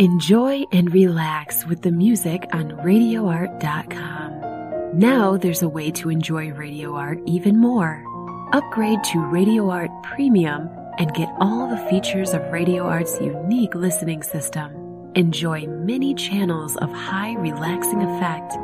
Enjoy and relax with the music on RadioArt.com. Now there's a way to enjoy Radio Art even more. Upgrade to Radio Art Premium and get all the features of Radio Art's unique listening system. Enjoy many channels of high relaxing effect